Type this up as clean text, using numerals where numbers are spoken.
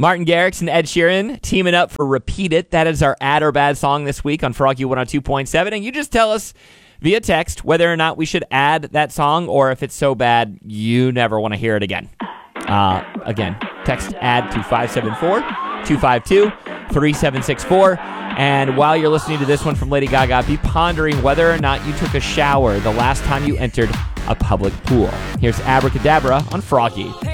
Martin Garrix and Ed Sheeran teaming up for Repeat It. That is our Add or Bad song this week on Froggy 102.7. And you just tell us via text whether or not we should add that song, or if it's so bad you never want to hear it again. Again, text add to 574-252-3764. And while you're listening to this one from Lady Gaga, be pondering whether or not you took a shower the last time you entered a public pool. Here's Abracadabra on Froggy.